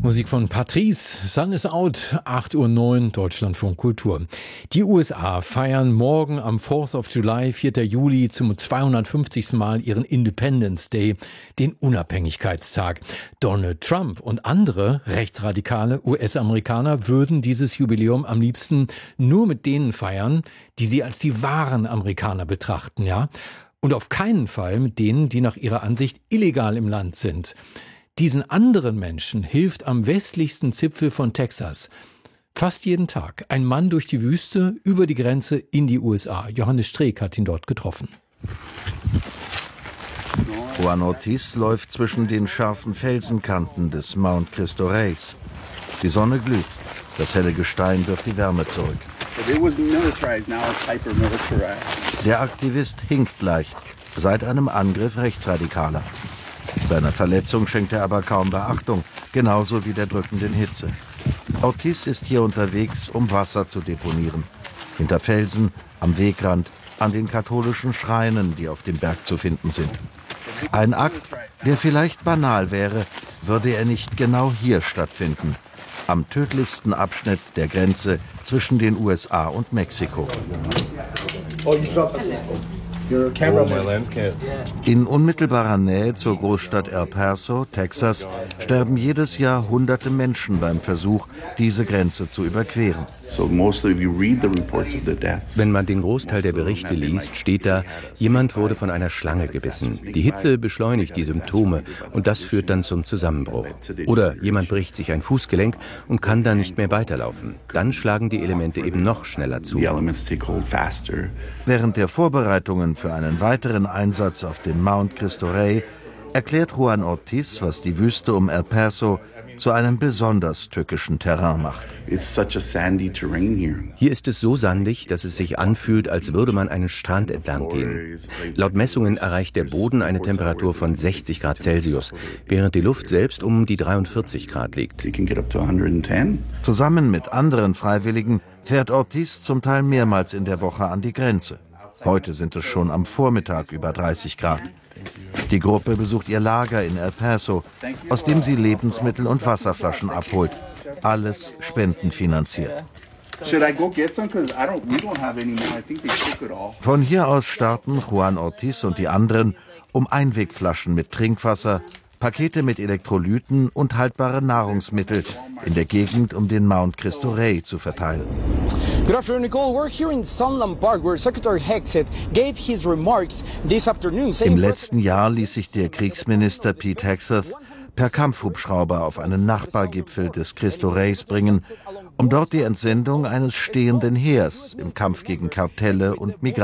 Musik von Patrice, Sun is Out, 8:09 Uhr, Deutschlandfunk Kultur. Die USA feiern morgen am 4th of July, 4. Juli, zum 250. Mal ihren Independence Day, den Unabhängigkeitstag. Donald Trump und andere rechtsradikale US-Amerikaner würden dieses Jubiläum am liebsten nur mit denen feiern, die sie als die wahren Amerikaner betrachten, ja? Und auf keinen Fall mit denen, die nach ihrer Ansicht illegal im Land sind. Diesen anderen Menschen hilft am westlichsten Zipfel von Texas fast jeden Tag ein Mann durch die Wüste über die Grenze in die USA. Johannes Streeck hat ihn dort getroffen. Juan Ortiz läuft zwischen den scharfen Felsenkanten des Mount Cristo Reis. Die Sonne glüht, das helle Gestein wirft die Wärme zurück. Der Aktivist hinkt leicht, seit einem Angriff Rechtsradikaler. Seiner Verletzung schenkt er aber kaum Beachtung, genauso wie der drückenden Hitze. Ortiz ist hier unterwegs, um Wasser zu deponieren. Hinter Felsen, am Wegrand, an den katholischen Schreinen, die auf dem Berg zu finden sind. Ein Akt, der vielleicht banal wäre, würde er nicht genau hier stattfinden, am tödlichsten Abschnitt der Grenze zwischen den USA und Mexiko. In unmittelbarer Nähe zur Großstadt El Paso, Texas, sterben jedes Jahr hunderte Menschen beim Versuch, diese Grenze zu überqueren. Wenn man den Großteil der Berichte liest, steht da, jemand wurde von einer Schlange gebissen. Die Hitze beschleunigt die Symptome und das führt dann zum Zusammenbruch. Oder jemand bricht sich ein Fußgelenk und kann dann nicht mehr weiterlaufen. Dann schlagen die Elemente eben noch schneller zu. Während der Vorbereitungen für einen weiteren Einsatz auf dem Mount Cristo Rey erklärt Juan Ortiz, was die Wüste um El Paso zu einem besonders tückischen Terrain macht. Hier ist es so sandig, dass es sich anfühlt, als würde man einen Strand entlang gehen. Laut Messungen erreicht der Boden eine Temperatur von 60 Grad Celsius, während die Luft selbst um die 43 Grad liegt. Zusammen mit anderen Freiwilligen fährt Ortiz zum Teil mehrmals in der Woche an die Grenze. Heute sind es schon am Vormittag über 30 Grad. Die Gruppe besucht ihr Lager in El Paso, aus dem sie Lebensmittel und Wasserflaschen abholt. Alles spendenfinanziert. Von hier aus starten Juan Ortiz und die anderen, um Einwegflaschen mit Trinkwasser, Pakete mit Elektrolyten und haltbare Nahrungsmittel in der Gegend um den Mount Cristo Rey zu verteilen. Good afternoon, Nicole. We're here in Sunland Park, where Secretary Hegseth gave his remarks this afternoon. Im letzten Jahr ließ sich der Kriegsminister Pete Hegseth per Kampfhubschrauber auf einen Nachbargipfel des Cristo Reys bringen, um dort die Entsendung eines stehenden Heers im Kampf gegen Kartelle und Migranten